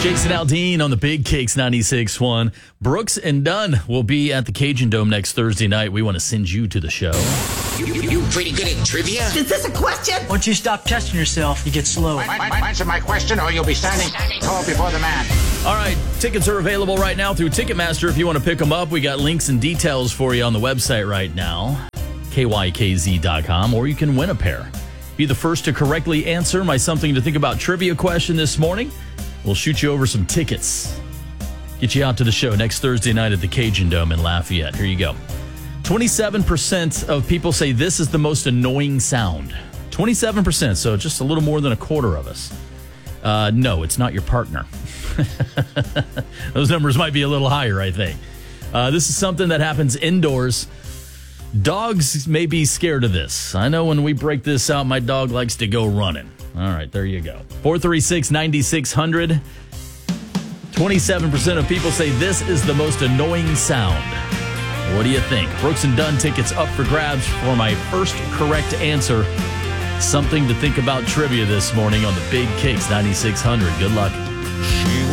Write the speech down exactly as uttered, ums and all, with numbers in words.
Jason Aldean on the Big Cakes ninety-six point one. Brooks and Dunn will be at the Cajun Dome next Thursday night. We want to send you to the show. You, you, you pretty good at trivia? Is this a question? Once you stop testing yourself, you get slow. My, my, my, answer my question or you'll be standing tall before the man. All right, tickets are available right now through Ticketmaster. If you want to pick them up, we got links and details for you on the website right now, K Y K Z dot com, or you can win a pair. Be the first to correctly answer my Something to Think About trivia question this morning. We'll shoot you over some tickets. Get you out to the show next Thursday night at the Cajun Dome in Lafayette. Here you go. twenty-seven percent of people say this is the most annoying sound. twenty-seven percent, so just a little more than a quarter of us. Uh, no, it's not your partner. Those numbers might be a little higher, I think. Uh, this is something that happens indoors. Dogs may be scared of this. I know when we break this out, my dog likes to go running. All right, there you go. four three six, nine six zero zero. twenty-seven percent of people say this is the most annoying sound. What do you think? Brooks and Dunn tickets up for grabs for my first correct answer. Something to think about trivia this morning on the Big Cakes ninety-six hundred. Good luck. She